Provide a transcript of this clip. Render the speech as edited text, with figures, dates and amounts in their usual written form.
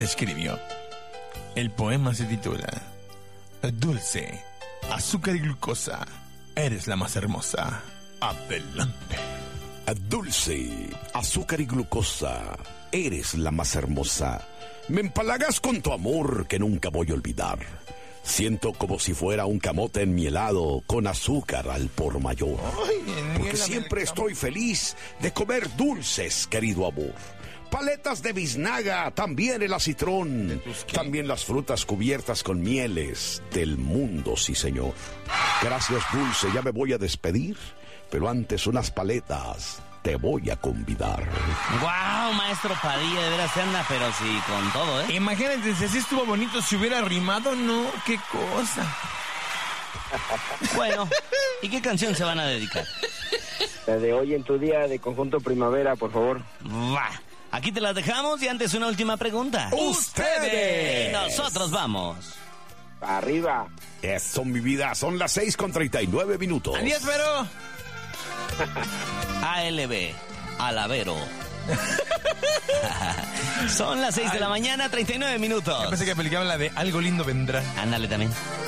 escribió. El poema se titula Dulce, azúcar y glucosa, eres la más hermosa. Adelante. Dulce, azúcar y glucosa, eres la más hermosa. Me empalagas con tu amor que nunca voy a olvidar. Siento como si fuera un camote enmielado con azúcar al por mayor. Porque siempre estoy feliz de comer dulces, querido amor. Paletas de biznaga, también el acitrón, también las frutas cubiertas con mieles del mundo, sí señor. Gracias, Dulce, ya me voy a despedir, pero antes unas paletas te voy a convidar. ¡Guau, maestro Padilla! De veras se anda, pero sí, con todo, ¿eh? Imagínate, si así estuvo bonito, si hubiera rimado, no, qué cosa. Bueno, ¿y qué canción se van a dedicar? La de Hoy en tu día de Conjunto Primavera, por favor. Va. Aquí te las dejamos y antes una última pregunta. ¡Ustedes! Y nosotros vamos. Arriba. Eso, mi vida, son las 6:39. Adiós, pero... ALB, Alavero. Son las 6 de la mañana, 39 minutos. Yo pensé que aplicaban la de Algo lindo vendrá. Ándale también.